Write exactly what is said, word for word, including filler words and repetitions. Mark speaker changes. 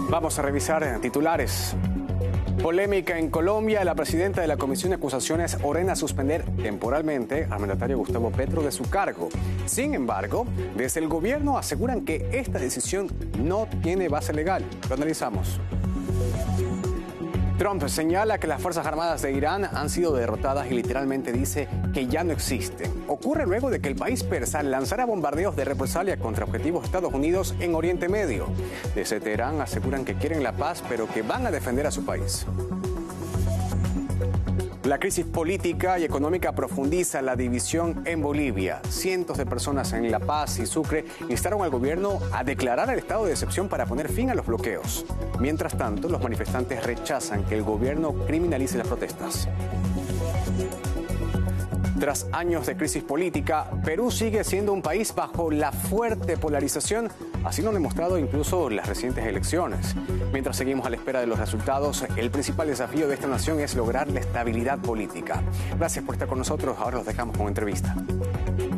Speaker 1: Vamos a revisar titulares. Polémica en Colombia. La presidenta de la Comisión de Acusaciones ordena suspender temporalmente al mandatario Gustavo Petro de su cargo. Sin embargo, desde el gobierno aseguran que esta decisión no tiene base legal. Lo analizamos. Trump señala que las Fuerzas Armadas de Irán han sido derrotadas y literalmente dice que ya no existen. Ocurre luego de que el país persa lanzara bombardeos de represalia contra objetivos de Estados Unidos en Oriente Medio. Desde Teherán aseguran que quieren la paz, pero que van a defender a su país. La crisis política y económica profundiza la división en Bolivia. Cientos de personas en La Paz y Sucre instaron al gobierno a declarar el estado de excepción para poner fin a los bloqueos. Mientras tanto, los manifestantes rechazan que el gobierno criminalice las protestas. Tras años de crisis política, Perú sigue siendo un país bajo la fuerte polarización, así lo han demostrado incluso las recientes elecciones. Mientras seguimos a la espera de los resultados, el principal desafío de esta nación es lograr la estabilidad política. Gracias por estar con nosotros, ahora los dejamos con entrevista.